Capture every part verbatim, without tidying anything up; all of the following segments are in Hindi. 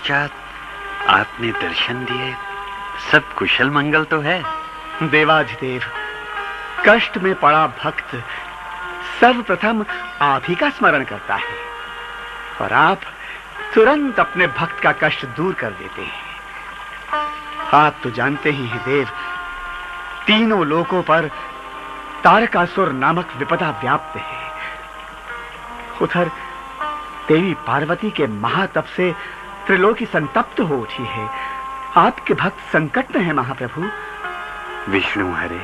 पश्चात आपने दर्शन दिए, सब कुशल मंगल तो है? देवाधिदेव, कष्ट में पड़ा भक्त सर्वप्रथम आप ही का स्मरण करता है और आप तुरंत अपने भक्त का कष्ट दूर कर देते हैं। आप तो जानते ही हैं देव, तीनों लोकों पर तारकासुर नामक विपदा व्याप्त है। उधर देवी पार्वती के महातप से त्रिलोकी संतप्त हो उठी है। आपके भक्त संकट में है महाप्रभु। विष्णु हरे,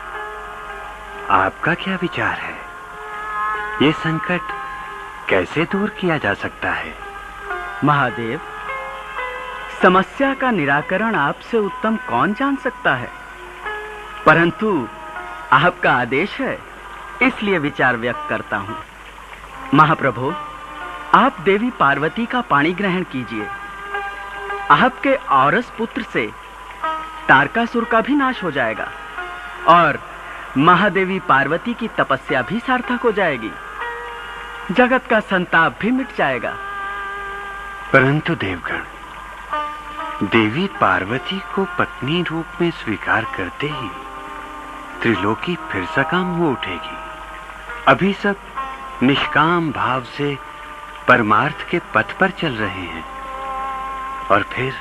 आपका क्या विचार है? ये संकट कैसे दूर किया जा सकता है? महादेव, समस्या का निराकरण आपसे उत्तम कौन जान सकता है, परंतु आपका आदेश है, इसलिए विचार व्यक्त करता हूं। महाप्रभु, आप देवी पार्वती का पाणी ग्रहण कीजिए। आपके औरस पुत्र से तारकासुर का भी नाश हो जाएगा और महादेवी पार्वती की तपस्या भी सार्थक हो जाएगी। जगत का संताप भी मिट जाएगा। परंतु देवगण, देवी पार्वती को पत्नी रूप में स्वीकार करते ही त्रिलोकी फिर सकाम हो उठेगी। अभी सब निष्काम भाव से परमार्थ के पथ पर चल रहे हैं और फिर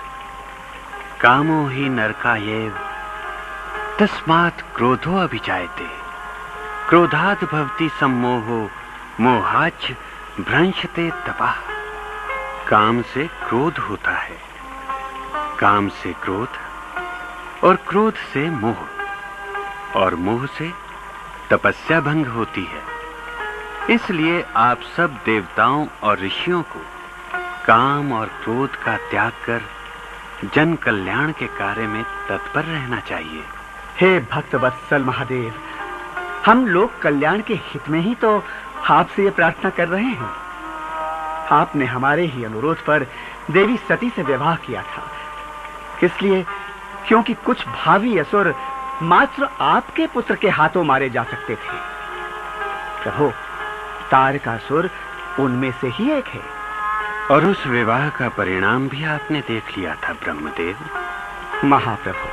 कामो ही नरकायेव तस्मात् क्रोधो अभिजायते, क्रोधात् भवति सम्मोहो मोहाच्च भ्रंशते तपः। काम से क्रोध होता है, काम से क्रोध और क्रोध से मोह और मोह से तपस्या भंग होती है। इसलिए आप सब देवताओं और ऋषियों को काम और क्रोध का त्याग कर जन कल्याण के कार्य में तत्पर रहना चाहिए। हे भक्त वत्सल महादेव, हम लोग कल्याण के हित में ही तो आपसे ये प्रार्थना कर रहे हैं। आपने हमारे ही अनुरोध पर देवी सती से विवाह किया था, इसलिए क्योंकि कुछ भावी असुर मात्र आपके पुत्र के हाथों मारे जा सकते थे। प्रभु, तारकासुर उनमें से ही एक है। और उस विवाह का परिणाम भी आपने देख लिया था ब्रह्मदेव। महाप्रभु,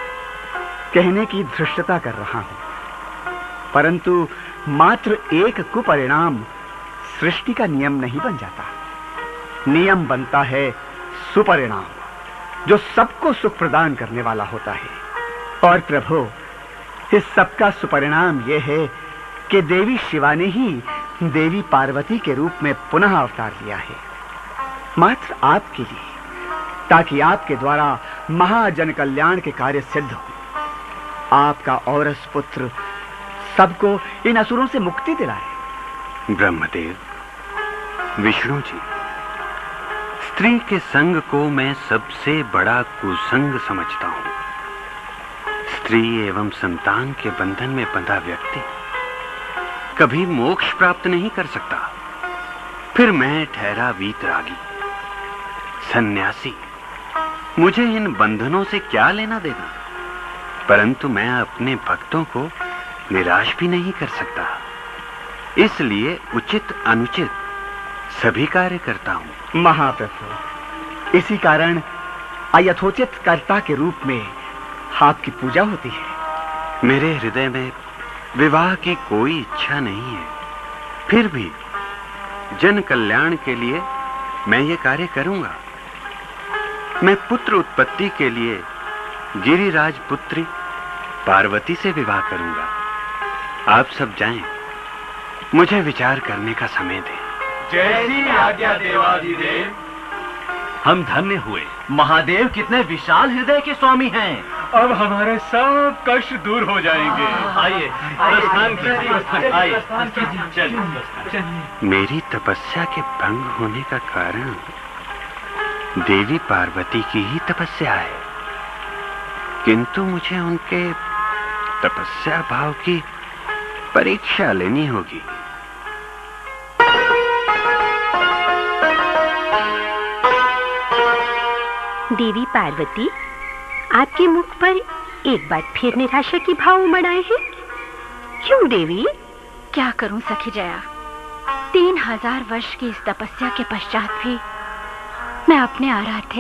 कहने की धृष्टता कर रहा हूं, परंतु मात्र एक कुपरिणाम सृष्टि का नियम नहीं बन जाता। नियम बनता है सुपरिणाम, जो सबको सुख प्रदान करने वाला होता है। और प्रभु, इस सबका सुपरिणाम यह है कि देवी शिवा ने ही देवी पार्वती के रूप में पुनः अवतार लिया है, मात्र आपके लिए, ताकि आपके द्वारा महाजन कल्याण के कार्य सिद्ध हो। आपका औरस पुत्र सबको इन असुरों से मुक्ति दिलाए। ब्रह्मदेव, विष्णु जी, स्त्री के संग को मैं सबसे बड़ा कुसंग समझता हूं। स्त्री एवं संतान के बंधन में बंधा व्यक्ति कभी मोक्ष प्राप्त नहीं कर सकता। फिर मैं ठहरा वीतरागी, सन्यासी, मुझे इन बंधनों से क्या लेना देना, परंतु मैं अपने भक्तों को निराश भी नहीं कर सकता। इसलिए उचित अनुचित सभी कार्य करता हूं। महाप्रभु, इसी कारण अयथोचित कर्ता के रूप में आपकी पूजा होती है। मेरे हृदय में विवाह की कोई इच्छा नहीं है, फिर भी जन कल्याण के लिए मैं ये कार्य करूंगा। मैं पुत्र उत्पत्ति के लिए गिरिराज पुत्री पार्वती से विवाह करूंगा। आप सब जाएं, मुझे विचार करने का समय दें। जैसी आज्ञा देवाधिदेव। हम धन्य हुए। महादेव कितने विशाल हृदय के स्वामी हैं। अब हमारे सब कष्ट दूर हो जाएंगे। आइए, प्रस्थान कीजिए। आइए, चलिए। मेरी तपस्या के भंग होने का कारण देवी पार्वती की ही तपस्या है, किंतु मुझे उनके तपस्या भाव की परीक्षा लेनी होगी। देवी पार्वती, आपके मुख पर एक बार फिर निराशा की भाव उमड़ आए हैं। क्यों देवी? क्या करूं सखी जया, तीन हजार वर्ष की इस तपस्या के पश्चात भी मैं अपने आराध्य